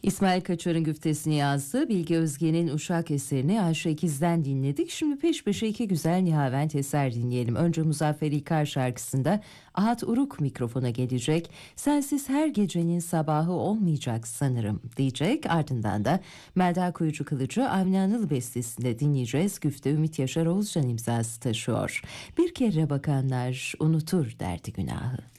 İsmail Kaçar'ın güftesini yazdı. Bilge Özge'nin Uşak eserini Ayşe İkiz'den dinledik. Şimdi peş peşe iki güzel Nihavent eser dinleyelim. Önce Muzaffer İlkar şarkısında Ahat Uruk mikrofona gelecek. Sensiz her gecenin sabahı olmayacak sanırım diyecek. Ardından da Melda Kuyucu Kılıcı Avni Anıl bestesinde dinleyeceğiz. Güfte Ümit Yaşar Oğuzcan imzası taşıyor. Bir kere bakanlar unutur derdi günahı.